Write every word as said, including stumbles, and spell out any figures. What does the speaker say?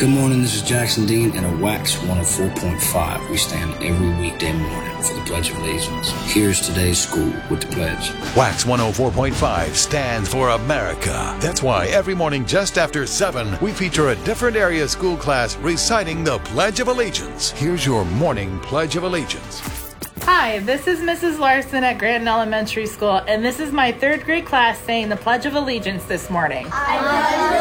Good morning, this is Jackson Dean, and at Wax one oh four point five, we stand every weekday morning for the Pledge of Allegiance. Here's today's school with the pledge. Wax one oh four point five stands for America. That's why every morning just after seven, we feature a different area school class reciting the Pledge of Allegiance. Here's your morning Pledge of Allegiance. Hi, this is Missus Larson at Grandin Elementary School, and this is my third grade class saying the Pledge of Allegiance this morning. I